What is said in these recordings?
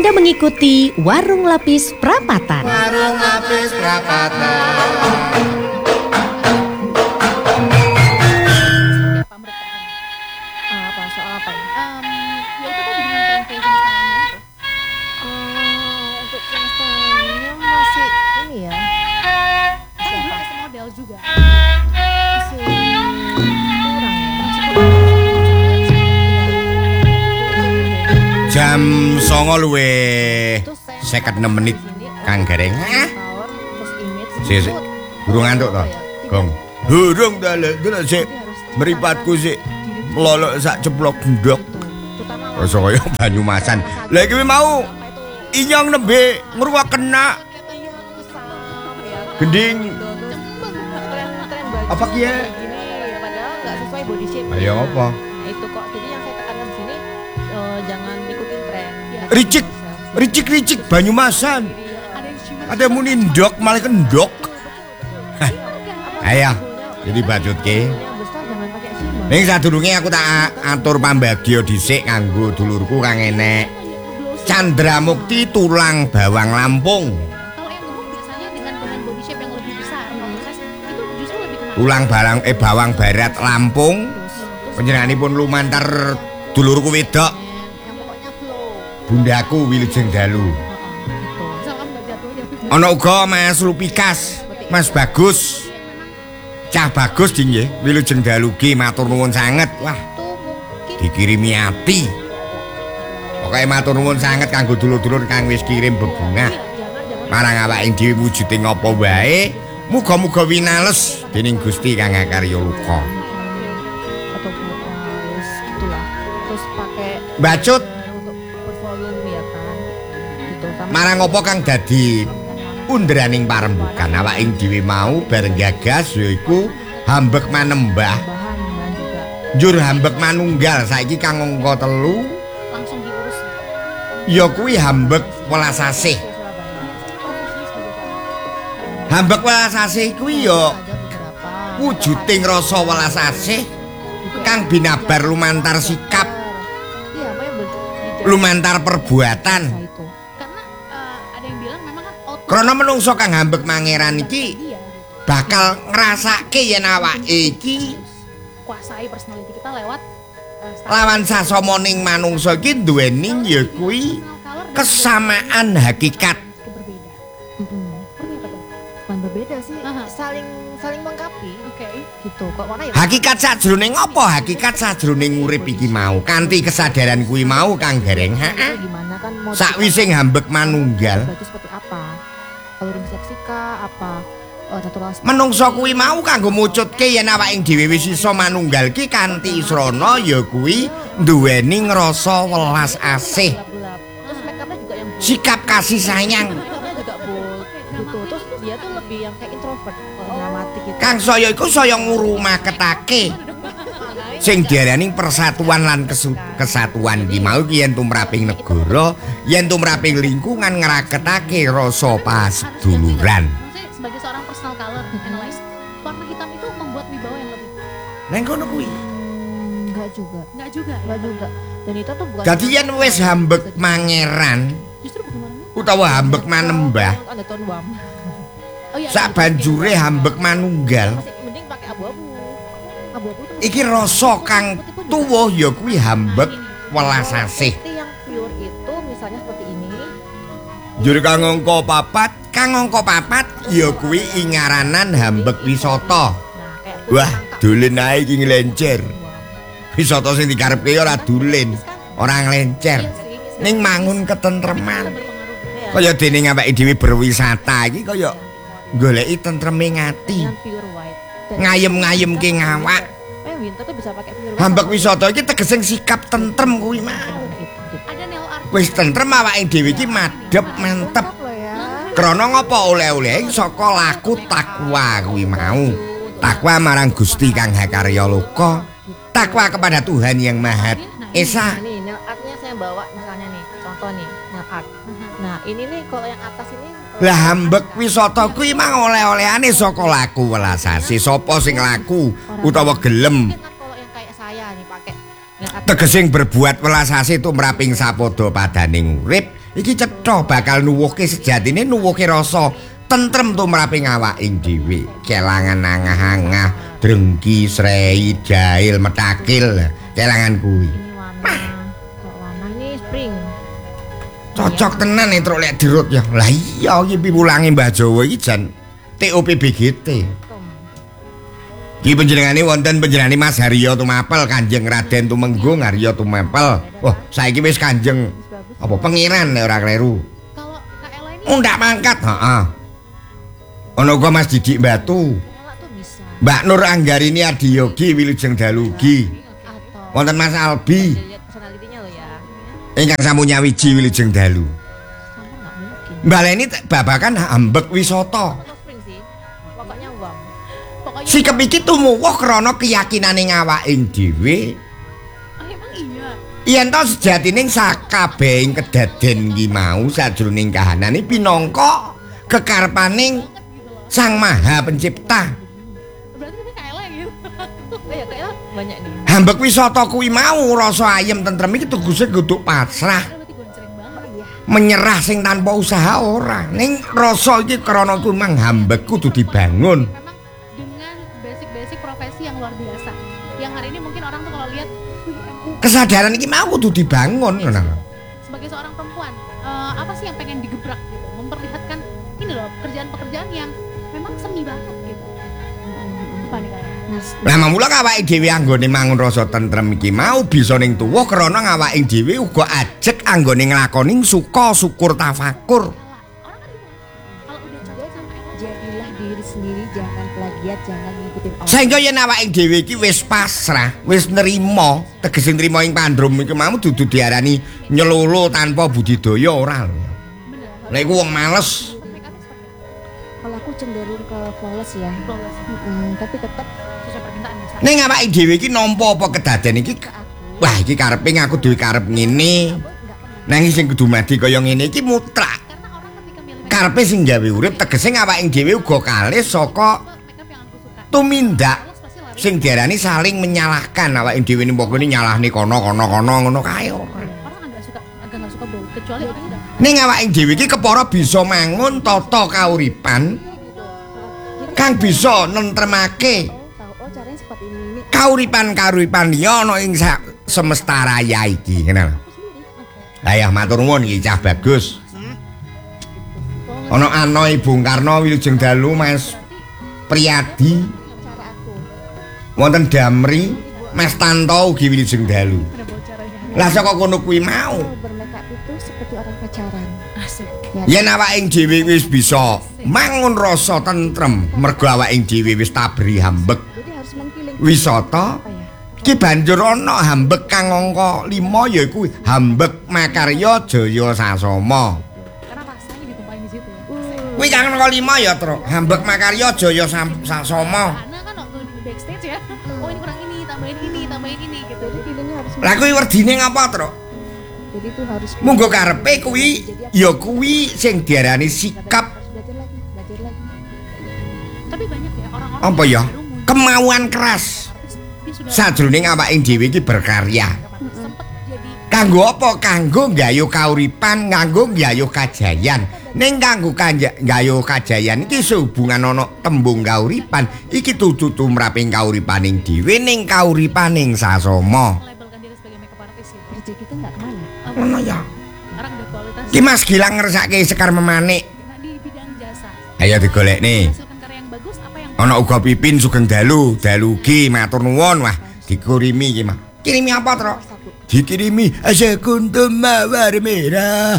Anda mengikuti Warung Lapis Prapatan. Warung Lapis Prapatan. Apa soal apa ya? Ya itu tadi dengan tren fashion stylenya itu. Untuk stylenya masih ini ya. Kan dulu as model juga. Masih kurang ya. Jam 09.56 menit Kang Gareng. Terus image Sik. Durung ngantuk to? Gong. Durung dalek sik. Mripatku sik lolok sak ceplok ndok. Rasa kaya Banyumasan. Lah iki mau inyong nembe ngruwak kena gending. Apa kiye? Padahal nggak sesuai body shape. Ayo apa? Nah itu kok. Jadi yang saya tekankan di sini jangan ikutin tren. Ricik Banyumasan. Ada yang muni ndok malah kendok. Ayo, jadi bajutke. Yang besar jangan pakai shimmer. Ning sadurunge aku tak atur pambagya dhisik kanggo dulurku kang enek. Chandra Mukti tulang bawang Lampung. Kalau yang gemuk biasanya dengan body shape yang lebih besar, oversize itu justru lebih kena. Tulang bawang barat Lampung. Panjenenganipun lumantar dulurku wedok. Yang pokoknya flow. Bundaku Wilujeng Dalu. Salam nggak jatuh ya. Ana uga Mas Lupikas, Mas Bagus. Cah Bagus ding nggih, Wilujeng Dalu ki matur nuwun sanget. Wah, Itu mungkin dikirimi ati. Pokoke matur nuwun sanget kanggo dulur-dulur kang wis kirim bebungah. Marang awake dhewe wujude ngapa wae, muga-muga winales dening Gusti Kang Akarya Luka. atau gitulah. Terus pakai Bacut untuk bervolume ya kan. Gitu sama marang apa kang dadi underaning parembugan awake dhewe mau bareng gagas yaiku hambek manembah. bahan juga. Njur hambek manunggal saiki kang angka 3 Langsung diurus. ya kuwi hambek welas asih. Hambek welas asih kuwi ya Ada beberapa. wujuding rasa welas asih kang binabar lumantar sikap, Iya, apa yang lumantar perbuatan. itu. Karena ada yang bilang memang kan output Krana menungso kang hambek mangeran iki dia bakal ngrasake yen awake iki kuasai personality kita lewat style lawan sasomoning manungsa iki duweni ya kuwi personal color dan kesamaan hakikat. juga berbeda. Seperti apa tuh? Bukan berbeda sih, Aha. saling melengkapi Oke. gitu. Kok mana ya? Hakikat sajroning apa? Hakikat sajroning urip iki mau kanthi kesadaran kuwi mau Kang Gareng. Itu gimana kan mau Sakwise hambek manunggal, baju seperti apa? Kalau seksi kah apa natural menungso kuwi mau kanggo mucutke yen awake dhewe wis iso manunggal ki kanthi srana ya kuwi duweni ngrasa welas asih, gelap-gelap. Terus make upnya juga yang bold. sikap kasih sayang. Make-upnya juga bold gitu. Terus dia tuh lebih yang kayak introvert, dramatik gitu. Kang saya iku saya ngurumaketake sing diarani persatuan lan kesatuan ki mau ki yen tumraping negara, yen tumraping lingkungan ngraketake rasa paseduluran. Maksudnya sebagai seorang personal color analyst, warna hitam itu membuat wibawa yang lebih. Neng kono kuwi. Enggak juga. Enggak juga. Enggak juga. Dan itu tuh bukan Dadi yen wis hambek mangeran Justru bagaimana? utawa hambek manembah, ada tone warm. Oh iya. sak banjure hambek manunggal, Masih mending pakai abu-abu. Abu-abu tuh iki rasa kang tuwuh ya kuwi hambek welas asih. Seperti yang pure itu misalnya seperti ini. Njur kang angka 4 ya kuwi ingaranan hambek wisata. Nah, kayak Wah, dolen ae iki nglencer. Wisata sing dikarepke ora dolen, ora nglencer. Ning mangun ketentreman. Kaya dene awake dhewe berwisata iki kaya goleki tentreme ngati. dengan pure white. Dan Ngayem-ngayemke ngawak. winter tuh bisa pakai pure white. Hambek wisata iki tegesing sikap tentrem kuwi mau. Ada nail art. Wis tentrem awake dhewe iki madhep mantep. Loh ya. Krana ngapa oleh-oleh saka laku takwa kuwi mau. Takwa marang Gusti Kang Hakarya Loka. Takwa kepada Tuhan yang Maha Esa. Nah, nih nail artnya saya bawa misalnya nih, contoh nih nail art. Nah ini nih kalau yang atas ini Lah hambek wisata kuwi mang oleh-olehane saka laku welas asih. Sapa sing laku utawa gelem mungkin kan kalau yang kayak saya nih pakai nail art tegesing berbuat welas asih tumraping sapada padaning urip iki cetha bakal nuwuhke sejatine nuwuhke rasa tentrem tumraping awaking dhewe. Kelangan angah-angah, drengki, srei, jail, metakil, kelangan kuwi. Ini warna. Kok warna ini spring. Cocok tenan nek truk lek dirut ya. Lah iya iki piwulange Mbah Jawa iki jan TOP BGT. Ki panjenengane wonten panjenengane Mas Haryo Tumapel, Kanjeng Raden Tumenggung Haryo Tumapel. Wah, saiki wis Kanjeng apa pangeran nek ora kleru. Kalau Kak Ella ini Oh, ndak mangkat, heeh. Ono uga Mas Didik Batu. Ella tuh bisa. Mbak Nur Anggarini Adiyogi Wilujeng Dalugi. Atau Wonten Mas Albi lihat personalitinya loh ya. ingkang samunya wiji Wilujeng Dalu. Sama nggak mungkin. Mbaleni babakan hambek wisata. Atau spring sih. Pokoknya uang. pokoknya Sikep iki tumuwuh krana keyakinane ngawaking dhewe emang iya. yen to sejatine sakabehing kedaden iki mau sajroning kahanane pinangka kekarepaning Sang Maha Pencipta. Berarti ini Kak Ella gitu. Oh ya kayak banyak nih. Hambek wisata kuwi mau rasa ayem tentrem iki tegese kudu pasrah. Berarti gonceng banget ya. Menyerah sing tanpa usaha ora. Ning rasa iki krana kuwi mang hambek kudu dibangun. Memang dengan basic-basic profesi yang luar biasa. Yang hari ini mungkin orang tuh kalau lihat, wih MU Kesadaran iki mau kudu dibangun ngono. sebagai seorang perempuan, apa sih yang pengen digebrak gitu? Memperlihatkan ini loh pekerjaan-pekerjaan yang memang seni banget gitu. Apa nih Kak? Lah mamula awake dhewe anggone mangun rasa tentrem iki mau bisa ning tuwuh krana awake dhewe uga ajeg anggone nglakoni suka syukur tafakur. Orang kan gitu. Kalau udah cocok sama Ella, Jadilah diri sendiri, jangan plagiat, jangan ngikutin orang. Sehingga yen awake dhewe iki wis pasrah, wis nerima, tegese nrimo ing pandrum iki mau dudu diarani nyelulu tanpa budidaya ora lho. bener. Lah iku wong males. Make up seperti apa? Kalau aku cenderung ke flawless ya. Flawless. Tapi tetap Sesuai permintaan bisa. Ning awake dhewe iki nampa apa kedaden iki? ke aku. Wah, iki karepe aku duwe karep ngene. Nanging sing kudu mati kaya ngene iki mutlak. Karena orang ketika milih make Karepe sing gawe urip tegese awake dhewe uga kalih saka up yang aku suka. tumindak Flawless pasti lari. sing diarani saling menyalahkan awake dhewe ning pokone nyalahne kono ngono kae ora. Orang agak nggak suka bau kecuali orang udah Ning awake dhewe iki kepara bisa mangun tata kauripan kang bisa nentremake Tahu caranya seperti ini. kauripan liya ana ing semesta raya iki, kenal. Ayah matur nuwun iki cah bagus. Ana Anoy Bung Karno Wilujeng Dalu Mas Priyadi, Cara aku. wonten Damri Mas Tanto ugi Wilujeng Dalu. ada bau caranya. Lah saka kono kuwi mau Kalau bermakeup itu seperti orang pacaran. Asik. Ya, yen awake dhewe wis bisa mangun rasa tentrem mergo awake dhewe wis tabri hambek jadi harus mengkiling. wisata Apa ya? ki banjur ana hambek kang angka 5 yaiku hambek makarya jaya sasama. Karena rasanya ditumpahin di situ ya. Kuwi kang angka 5 ya, Tru. Hambek makarya jaya sasama. Karena kan waktu di backstage ya, oh ini kurang ini, tambahin ini gitu. Jadi feelingnya harus. Lah kuwi werdine ngapa, Tru? Jadi itu harus. Munggo karepe kuwi ya kuwi sing diarani sikap Harus belajar lagi. Tapi banyak ya orang-orang apa yang ya? baru muncul Kemauan keras artis, dia sudah sajroning awake dhewe iki berkarya. sempet jadi Kanggo apa? Kanggo nggayuh kauripan, kanggo nggayuh kajayan. Ning kanggo nggayuh kajayan iki sehubungan ana tembung kauripan, iki dudu tumraping kauripaning dhewe ning kauripaning sasama. melabelkan diri sebagai makeup artist gitu. Kerja kita nggak kemana. Ngono ya. Orang udah kualitas Ki Mas Gilang ngersake Sekar Memanik. nah, di bidang jasa. Ayo digolekne. Hasilkan karya yang bagus apa yang Ana uga Pipin Sugeng Dalugi matur nuwun wah dikurimi iki mah. Kirimi apa, Tru? Dikirimi asakuntum mawar merah.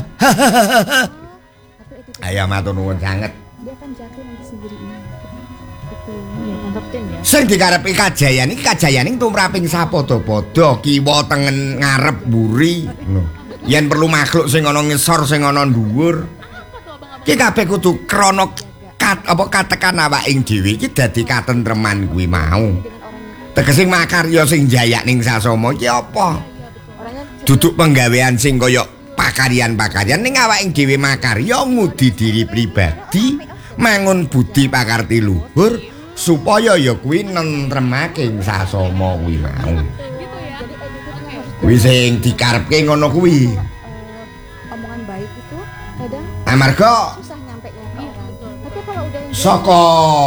Tapi itu Ayo matur nuwun sanget. dia akan jatuh nanti sendiri ini. Itu. Iya, ngantetin ya. Sing dikarepi kajayan iki kajayaning tumraping sapada-pada kiwa tengen ngarep mburi ngono. Yen perlu makhluk sing ana ngisor sing ana dhuwur. Ki kabeh kudu krana katekan awaking dhewe iki dadi katentreman kuwi mau. Dengan orang yang Tegese makarya sing jayak ning sasama iki apa? orangnya Duduk penggawean sing kaya pakaryan-pakaryan ning awaking dhewe makarya ngudi diri pribadi, mangun budi pakarti luhur supaya ya kuwi nentremake ing sasama kuwi mau. gitu ya. jadi attitude-nya harus Kuwi sing dikarepke ngono kuwi. omongan baik itu Amarga susah nyampe nya ke Iya, orang. betul. Tapi kalau udah yang saka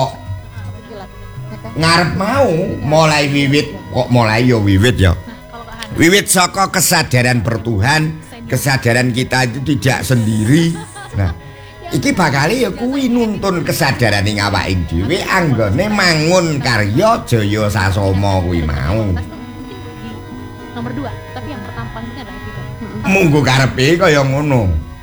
gelap, kata ngarep mau mulai wiwit kok mulai ya wiwit ya. Nah, kalau Kak Hana. Wiwit saka kesadaran bertuhan, kesadaran kita itu tidak sendiri. Nah, iki bakal ya kuwi nuntun kesadaran ing awake dhewe anggone mangun karya Jaya Sasoma kuwi mau. Mungkin di nomor 2, tapi yang pertama paling penting adalah itu. Munggo karepe kaya ngono.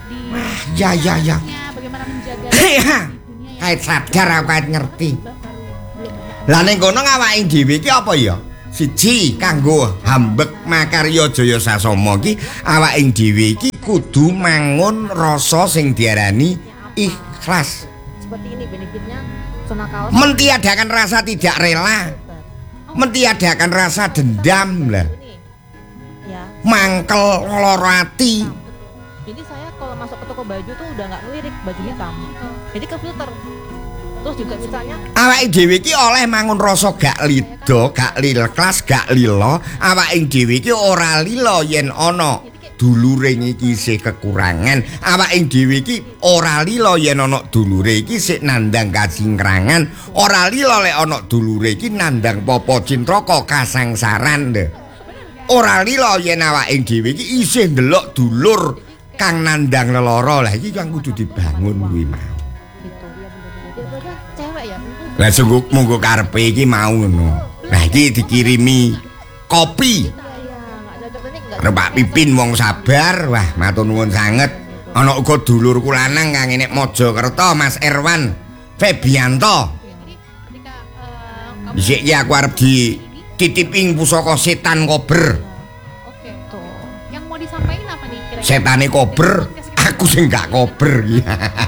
Di Ya ya ya. bagaimana menjaga Kait sadar aku kait ngerti. baru belum banyak. Lah ning kono awake dhewe iki apa ya? Siji kanggo hambek makarya Jaya Sasoma iki awake dhewe iki kudu mangun rasa sing diarani ikhlas. Seperti ini benefitnya zona kaos. Mentiadakan rasa tidak rela, mentiadakan rasa dendam lah, Ini. Ya. mangkel ngeloro ati. Jadi saya kalau masuk ke toko baju tuh udah nggak ngelirik baju hitam. Jadi ke filter. Terus juga misalnya Awake dhewe iki oleh mangun rasa gak lido, gak lilklas, gak lilo. Awake dhewe iki ora lilo yen ana dulure iki isih kekurangan. Awake dhewe iki ora lilo yen ana dulure iki sik nandang kacingkrangan. Ora lilo lek ana dulure iki nandang popo cintraka kasangsaran. Ora lilo yen awake dhewe iki isih ndelok dulur kang nandang lelara. Lah iki kang kudu dibangun kuwi mau. gitu. Daripada cewek ya. Lah sungguh monggo karepe iki mau ngono. Lah iki dikirimi kopi. Iya, nggak cocok ini nggak. Karo Pak Pipin wong sabar. Wah, matur nuwun sanget. Ana uga dulurku lanang kang nek Mojokerto, Mas Erwan Febianto. Jadi ketika kamu Dhisik iki aku arep dititiping pusaka setan kober. oke. Yang mau disampaikan apa nih kira-kira? Setane kober, aku sing gak kober iki.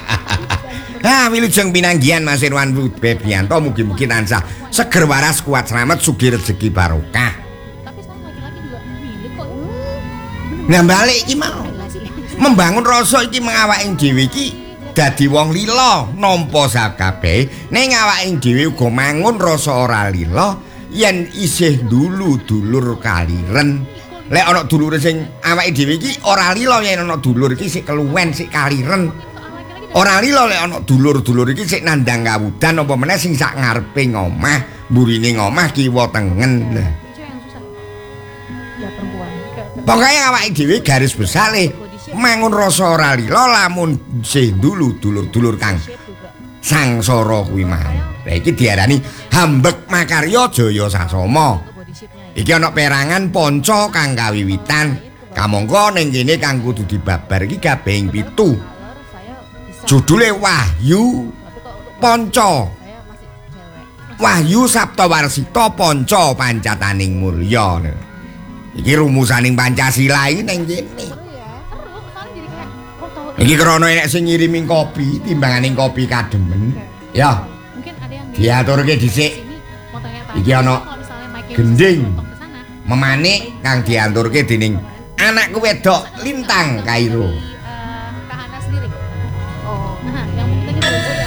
Ah, wilujeng pinanggihan Mas Irwan Febianto mugi-mugi tansah seger waras kuat selamat sugih rezeki barokah. Tapi sekarang laki-laki juga milik kok. Nah balik iki mau membangun rasa iki mengawake dhewe iki dadi wong lila nampa sakabeh ning awake dhewe uga mangun rasa ora lila yen isih dulu dulur kaliren. Lek ana dulur sing awake dhewe iki ora lila yen ana dulur iki sik keluwen sik kaliren. Ora lila lek ana dulur-dulur iki sik nandang kawudan apa meneh sing sak ngarepe ngomah, mburine ngomah kiwa tengen. Lah, Cewek yang susah. Ya perempuan. pokoke awake dhewe garis besar mangun rasa ora lila lamun sih dulu dulur-dulur kang Shape juga. sangsara kuwi mau. Lah iki diarani hambek makarya Jaya Sasoma. Untuk body shape-nya ya. Iki ana perangan panca kang kawiwitan. Kamangka ning kene kang kudu dibabar iki kabeh 7. Color saya bisa. Judule Wahyu Tapi kok untuk Panca. saya masih cewek. Wahyu Saptawarsita Panca Pancataning Mulya. Iki rumusaning Pancasila iki ning kene. Seru, soalnya jadi kayak kok tahu. Iki krana enek sing ngirimi kopi timbanganing kopi kademen. Ya, Mungkin ada yang diaturke dhisik. sini mau tanya-tanya. Iki ana Kalau misalnya mic-nya gending. bisa potong ke sana. Memanik kang diaturke dening anakku wedok Lintang Kairo.